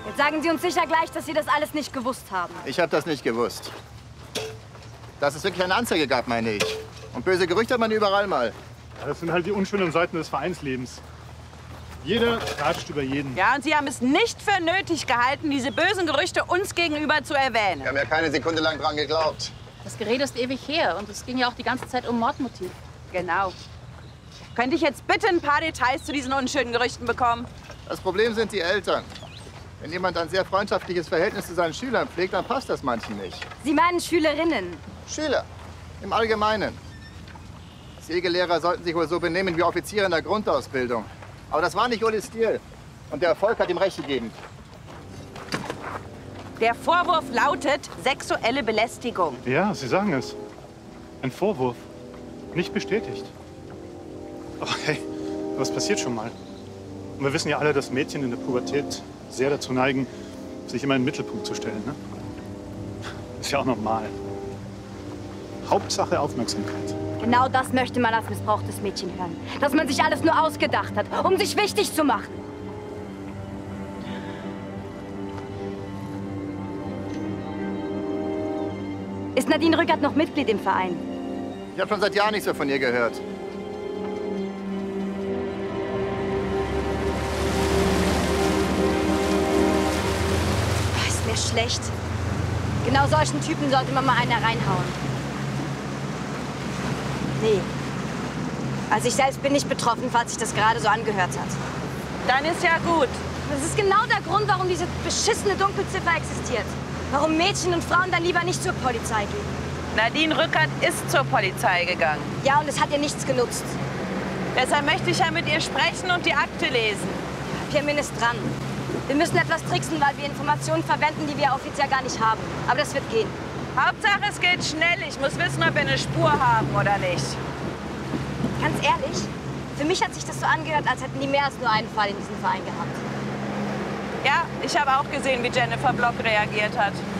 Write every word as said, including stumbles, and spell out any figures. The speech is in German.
Jetzt sagen Sie uns sicher gleich, dass Sie das alles nicht gewusst haben. Ich habe das nicht gewusst. Dass es wirklich eine Anzeige gab, meine ich. Und böse Gerüchte hat man überall mal. Ja, das sind halt die unschönen Seiten des Vereinslebens. Jeder ratscht über jeden. Ja, und Sie haben es nicht für nötig gehalten, diese bösen Gerüchte uns gegenüber zu erwähnen. Wir haben ja keine Sekunde lang dran geglaubt. Das Gerede ist ewig her und es ging ja auch die ganze Zeit um Mordmotiv. Genau. Könnte ich jetzt bitte ein paar Details zu diesen unschönen Gerüchten bekommen? Das Problem sind die Eltern. Wenn jemand ein sehr freundschaftliches Verhältnis zu seinen Schülern pflegt, dann passt das manchen nicht. Sie meinen Schülerinnen? Schüler, im Allgemeinen. Segelehrer sollten sich wohl so benehmen wie Offiziere in der Grundausbildung. Aber das war nicht Ulis Stil. Und der Erfolg hat ihm recht gegeben. Der Vorwurf lautet sexuelle Belästigung. Ja, Sie sagen es. Ein Vorwurf. Nicht bestätigt. Aber hey, was passiert schon mal? Und wir wissen ja alle, dass Mädchen in der Pubertät sehr dazu neigen, sich immer in den Mittelpunkt zu stellen. Ne? Ist ja auch normal. Hauptsache Aufmerksamkeit. Genau das möchte man als missbrauchtes Mädchen hören. Dass man sich alles nur ausgedacht hat, um sich wichtig zu machen. Ist Nadine Rückert noch Mitglied im Verein? Ich habe schon seit Jahren nichts mehr von ihr gehört. Ist mir schlecht. Genau solchen Typen sollte man mal einer reinhauen. Nee. Also ich selbst bin nicht betroffen, falls sich das gerade so angehört hat. Dann ist ja gut. Das ist genau der Grund, warum diese beschissene Dunkelziffer existiert. Warum Mädchen und Frauen dann lieber nicht zur Polizei gehen. Nadine Rückert ist zur Polizei gegangen. Ja, und es hat ihr nichts genutzt. Deshalb möchte ich ja mit ihr sprechen und die Akte lesen. Pirmin ist dran. Wir müssen etwas tricksen, weil wir Informationen verwenden, die wir offiziell gar nicht haben. Aber das wird gehen. Hauptsache, es geht schnell. Ich muss wissen, ob wir eine Spur haben oder nicht. Ganz ehrlich, für mich hat sich das so angehört, als hätten die mehr als nur einen Fall in diesem Verein gehabt. Ja, ich habe auch gesehen, wie Jennifer Block reagiert hat.